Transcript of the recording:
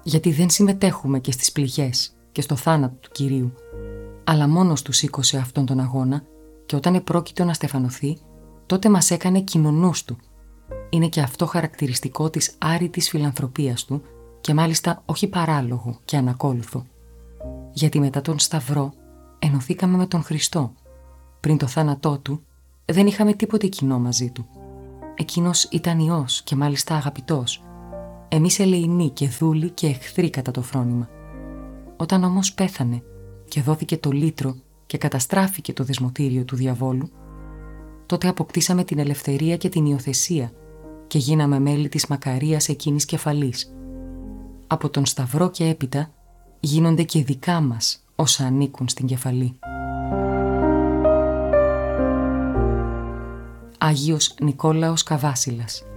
γιατί δεν συμμετέχουμε και στις πληγές και στο θάνατο του Κυρίου, αλλά μόνος του σήκωσε αυτόν τον αγώνα και όταν επρόκειτο να στεφανωθεί, τότε μας έκανε κοινωνούς του. Είναι και αυτό χαρακτηριστικό της άρρητης φιλανθρωπίας του και μάλιστα όχι παράλογο και ανακόλουθο. Γιατί μετά τον Σταυρό ενωθήκαμε με τον Χριστό. Πριν το θάνατό του δεν είχαμε τίποτε κοινό μαζί του. Εκείνος ήταν Υιός και μάλιστα αγαπητός. Εμείς ελεηνοί και δούλοι και εχθροί κατά το φρόνημα. Όταν όμως πέθανε και δόθηκε το λύτρο και καταστράφηκε το δεσμοτήριο του διαβόλου, τότε αποκτήσαμε την ελευθερία και την υιοθεσία και γίναμε μέλη της μακαρίας εκείνης κεφαλής. Από τον Σταυρό και έπειτα γίνονται και δικά μας όσα ανήκουν στην κεφαλή. Άγιος Νικόλαος Καβάσιλας.